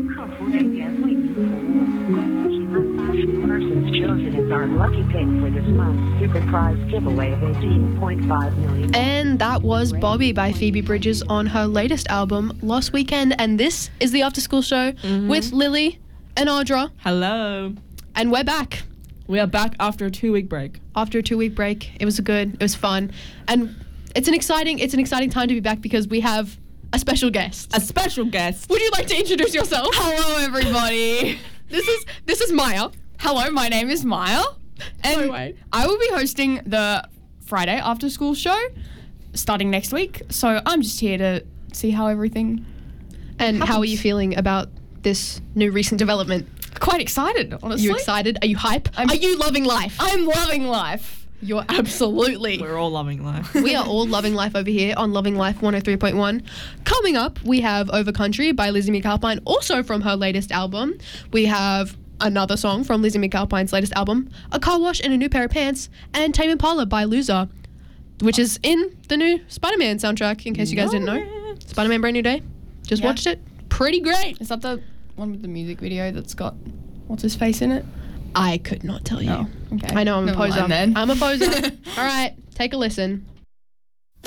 客服人员为您服务。请问80 persons chosen as our lucky pick for this month's super prize giveaway of 18.5 million. And that was Bobby by Phoebe Bridgers on her latest album, Lost Weekend. And this is the After School Show with Lily and Audra. Hello. And we're back. We are back after a 2-week break. After a 2-week break. It was it was fun. And it's an exciting time to be back because we have a special guest. A special guest. Would you like to introduce yourself? Hello, everybody. This is Maya. Hello, my name is Maya, and No way. I will be hosting the Friday after school show starting next week. So I'm just here to see how everything. And how are happens. you feeling about this new recent development? Quite excited, honestly. Are you excited? Are you hype? Are you loving life? I'm loving life. You're absolutely. We're all loving life. We are all loving life over here on Loving Life 103.1. Coming up, we have Over Country by Lizzie McAlpine, also from her latest album. We have another song from Lizzie McAlpine's latest album, A Car Wash and a New Pair of Pants, and Tame Impala by Loser, which is in the new Spider-Man soundtrack, in case you guys didn't know. Spider-Man Brand New Day. Just watched it. Pretty great. Is that the one with the music video that's got what's his face in it? I could not tell you. Oh, okay. I know, I'm a Never poser. mind then. I'm a poser. All right, take a listen.